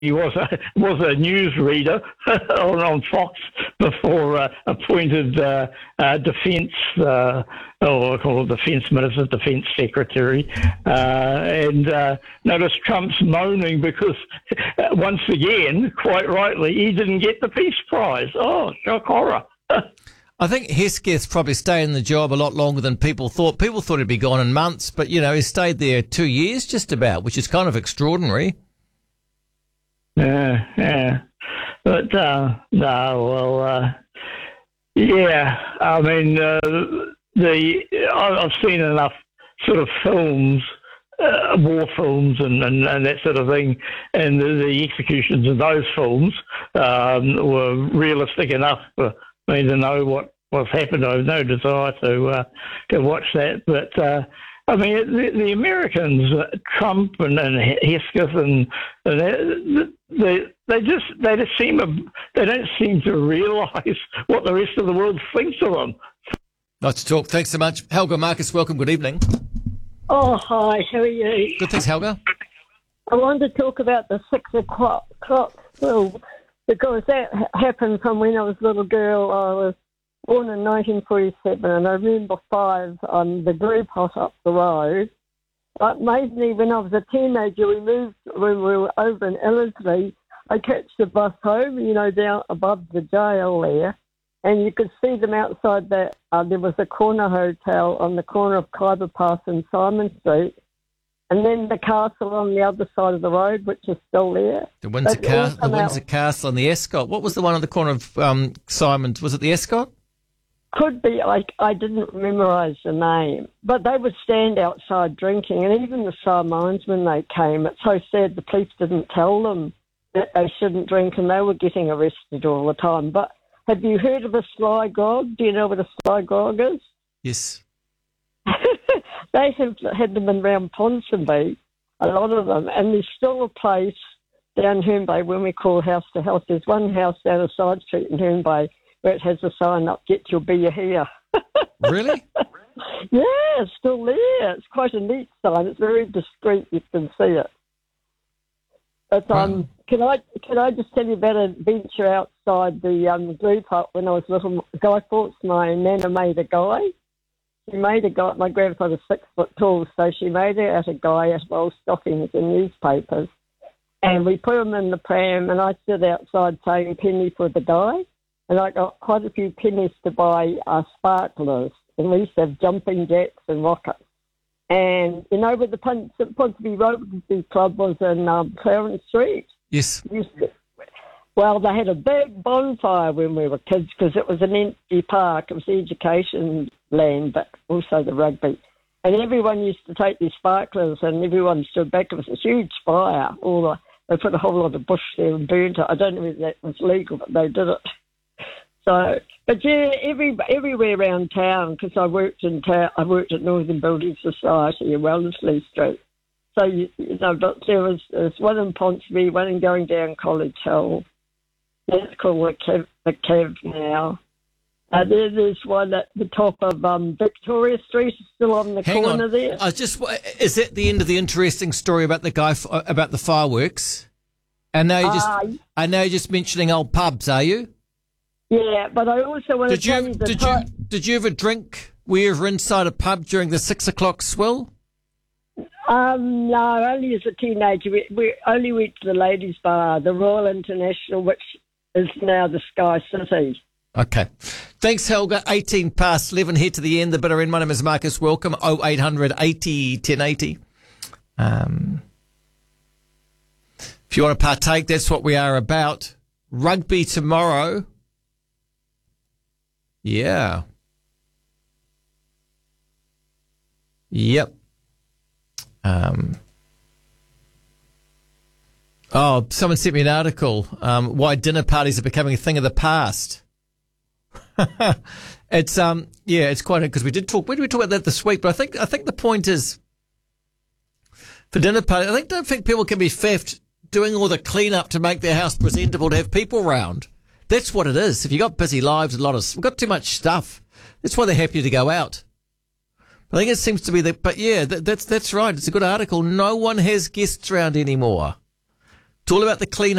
he was a newsreader on Fox before appointed defence or called defence minister, defence secretary, and notice Trump's moaning because once again, quite rightly, he didn't get the Peace Prize. Oh, shock horror. I think Hesketh's probably stayed in the job a lot longer than people thought. People thought he'd be gone in months, but, he stayed there 2 years just about, which is kind of extraordinary. Yeah. But, no, well, yeah, I mean, I've seen enough sort of films, war films and that sort of thing, and the executions of those films were realistic enough for me to know what's happened. I have no desire to watch that, but I mean the Americans, Trump and Hesketh, and they don't seem to realise what the rest of the world thinks of them. Nice to talk. Thanks so much, Helga Marcus. Welcome. Good evening. Oh, hi. How are you? Good. Thanks, Helga. I wanted to talk about the 6 o'clock film, because that happened from when I was a little girl. I was born in 1947, and I remember 5 on the group hot up the road. It made me, when I was a teenager, when we were over in Ellerslie, I catch the bus home, down above the jail there, and you could see them outside that. There was a corner hotel on the corner of Khyber Pass and Simon Street, and then the castle on the other side of the road, which is still there. The Windsor Castle and the Escott. What was the one on the corner of Simon's? Was it the Escott? Could be. I didn't memorise the name. But they would stand outside drinking, and even the Simons, when they came, it's so sad the police didn't tell them that they shouldn't drink, and they were getting arrested all the time. But have you heard of a sly grog? Do you know what a sly grog is? Yes. They have had them around Ponsonby, a lot of them, and there's still a place down Herne Bay when we call house to house. There's one house down a side street in Herne Bay where it has a sign up, "Get your beer here." Really? Yeah, it's still there. It's quite a neat sign. It's very discreet. You can see it. But can I just tell you about an adventure outside the group hut when I was little? Guy Fawkes, my nana, made a guy. She made a guy. My grandfather's 6 foot tall, so she made it out of guy as well, stockings and newspapers. And we put them in the pram, and I stood outside saying penny for the guy. And I got quite a few pennies to buy sparklers. And we used to have jumping jacks and rockets. And, where the Ponsonby Rotary Club was in Clarence Street. Yes. Well, they had a big bonfire when we were kids because it was an empty park. It was the education land, but also the rugby. And everyone used to take these sparklers, and everyone stood back. It was a huge fire. They put a whole lot of bush there and burnt it. I don't know if that was legal, but they did it. So, but yeah, everywhere around town, because I worked at Northern Building Society in Wellesley Street. So, but there was one in Ponsonby, one in going down College Hill. That's called the Cav now. There's one at the top of Victoria Street, still on the corner there. Is that the end of the interesting story about the guy about the fireworks? And now you're just mentioning old pubs, are you? Yeah, but I also want to tell you Did you ever drink were you ever inside a pub during the 6 o'clock swill? No, only as a teenager. We only went to the ladies' bar, the Royal International, which is now the Sky City. Okay. Thanks, Helga. 18 past 11, here to the end. The bitter end. My name is Marcus. Welcome. 0800 80 1080. If you want to partake, that's what we are about. Rugby tomorrow. Yeah. Yep. Someone sent me an article. Why dinner parties are becoming a thing of the past. It's quite because we did talk. Where did we talk about that this week? But I think the point is for dinner parties. I don't think people can be faffed doing all the clean-up to make their house presentable to have people round. That's what it is. If you've got busy lives, we've got too much stuff. That's why they're happy to go out. I think it seems to be that, but yeah, that's right. It's a good article. No one has guests around anymore. It's all about the clean